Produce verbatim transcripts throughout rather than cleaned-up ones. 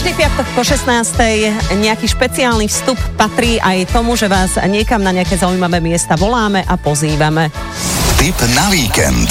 Každý piatok po šestnástej nejaký špeciálny vstup patrí aj tomu, že vás niekam na nejaké zaujímavé miesta voláme a pozývame. Tip na víkend.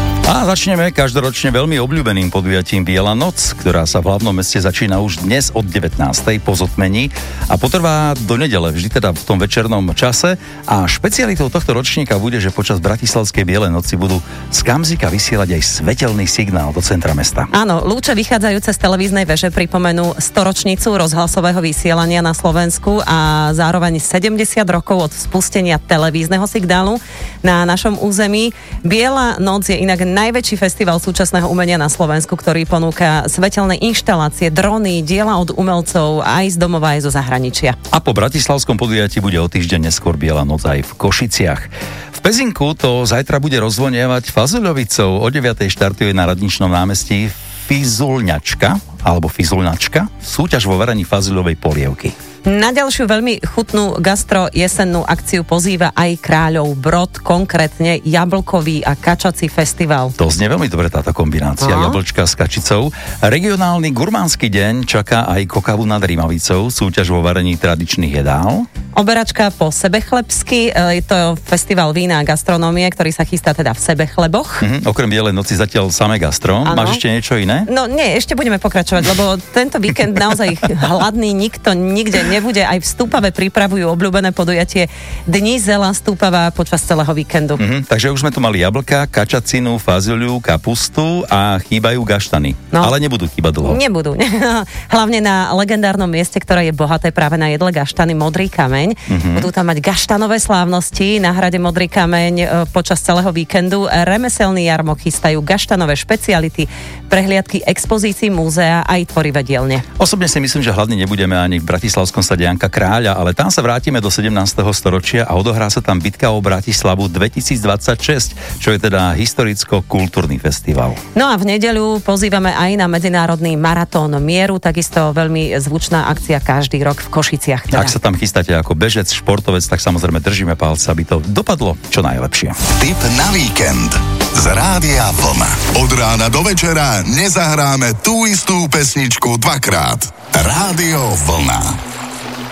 A začneme každoročne veľmi obľúbeným podujatím Biela noc, ktorá sa v hlavnom meste začína už dnes od devätnástej po zotmení a potrvá do nedele, vždy teda v tom večernom čase. A špecialitou tohto ročníka bude, že počas bratislavskej Bielej noci budú z Kamzika vysielať aj svetelný signál do centra mesta. Áno, lúče vychádzajúce z televíznej veže pripomenú storočnicu rozhlasového vysielania na Slovensku a zároveň sedemdesiat rokov od spustenia televízneho signálu na našom území. Biela noc je inak najväčší festival súčasného umenia na Slovensku, ktorý ponúka svetelné inštalácie, drony, diela od umelcov aj z domova, aj zo zahraničia. A po bratislavskom podujatí bude o týždeň neskôr Biela noc aj v Košiciach. V Pezinku to zajtra bude rozvonievať Fazuľovicou. O deviatej štartuje na Radničnom námestí Fizulňačka, alebo Fizulňačka, súťaž vo varení fazuľovej polievky. Na ďalšiu veľmi chutnú gastro jesennú akciu pozýva aj Kráľov Brod, konkrétne jablkový a kačací festival. To znie veľmi dobre táto kombinácia, Aha. jablčka s kačicou. Regionálny gurmánsky deň čaká aj Kokavu nad Rimavicou, súťaž vo varení tradičných jedál. Oberačka po sebechlebsky, je to festival vína a gastronómie, ktorý sa chystá teda v Sebechleboch. Mhm, okrem Bielej noci zatiaľ samé gastro. Ano. Máš ešte niečo iné? No nie, ešte budeme pokračovať, lebo tento víkend naozaj hladný nikto nikde nebude. Aj v Stúpave pripravujú obľúbené podujatie Dni zela Stúpava počas celého víkendu. Mhm, takže už sme tu mali jablka, kačacinu, fazuľu, kapustu a chýbajú gaštany. No. Ale nebudú chýbať dlho. Nebudú. Hlavne na legendárnom mieste, ktoré je bohaté práve na jedle gaštany, Modrý kameň. Mm-hmm. Budú tam mať gaštanové slávnosti na hrade Modrý kameň e, počas celého víkendu. Remeselný jarmok chystajú gaštanové špeciality, prehliadky expozícií múzea aj tvorivé dielne. Osobne si myslím, že hlavne nebudeme ani v bratislavskom sade Janka Kráľa, ale tam sa vrátime do sedemnásteho storočia a odohrá sa tam bitka o Bratislavu dvetisícdvadsaťšesť, čo je teda historicko-kultúrny festival. No a v nedeľu pozývame aj na medzinárodný maratón mieru, takisto veľmi zvučná akcia každý rok v Košiciach. Teda. Ak sa tam chystáte ako bežec, športovec, tak samozrejme držíme palce, aby to dopadlo čo najlepšie. Tip na víkend z Rádia Vlna. Od rána do večera nezahráme tú istú pesničku dvakrát. Rádio Vlna.